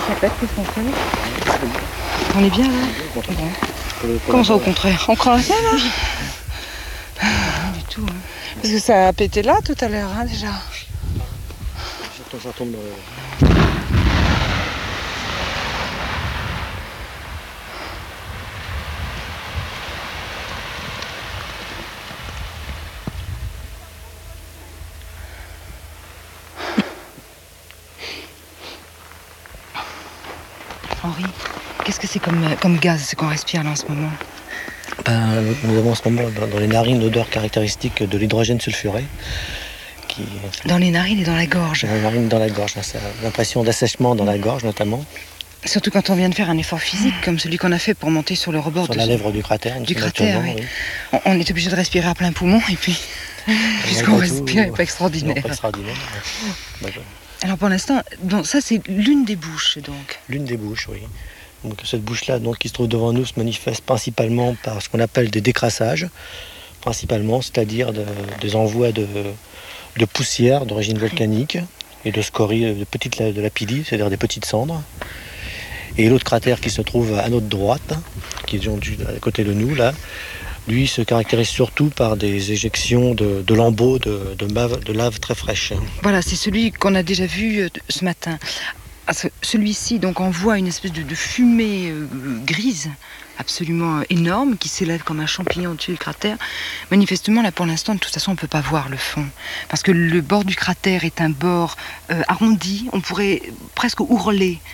répète, qu'est-ce qu'on fait? On est bien là? Bon. Comment ça au contraire? On craint ça là? Rien du tout. Hein. Parce que ça a pété là tout à l'heure hein, déjà. Ça tombe. Henri, qu'est-ce que c'est comme gaz qu'on respire là en ce moment? Nous avons en ce moment dans les narines l'odeur caractéristique de l'hydrogène sulfuré. Dans les narines et dans la gorge. Dans les narines, dans la gorge. Ça a l'impression d'assèchement dans la gorge notamment. Surtout quand on vient de faire un effort physique comme celui qu'on a fait pour monter sur le rebord sur la lèvre du cratère. Oui. On est obligé de respirer à plein poumon et puis puisqu'on respire, c'est pas extraordinaire. Alors pour l'instant, ça c'est l'une des bouches donc. L'une des bouches, oui. Donc cette bouche-là, donc, qui se trouve devant nous, se manifeste principalement par ce qu'on appelle des décrassages, principalement, c'est-à-dire des envois de poussière d'origine volcanique et de scories, de lapidie, c'est-à-dire des petites cendres. Et l'autre cratère qui se trouve à notre droite, qui est à côté de nous, là, lui se caractérise surtout par des éjections de lambeaux de lave très fraîche. Voilà, c'est celui qu'on a déjà vu ce matin. Celui-ci donc envoie une espèce de fumée grise absolument énorme qui s'élève comme un champignon au-dessus du cratère. Manifestement, là pour l'instant, de toute façon, on ne peut pas voir le fond. Parce que le bord du cratère est un bord arrondi. On pourrait presque ourler